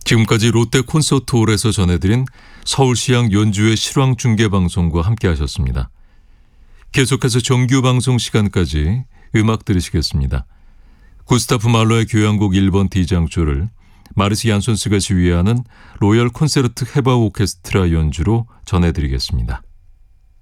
지금까지 롯데 콘서트홀에서 전해드린 서울시향 연주회 실황중계방송과 함께 하셨습니다. 계속해서 정규 방송 시간까지 음악 들으시겠습니다. 구스타프 말러의 교향곡 1번 D장조를 마르시 얀손스가 지휘하는 로열 콘세르트 헤바 오케스트라 연주로 전해드리겠습니다.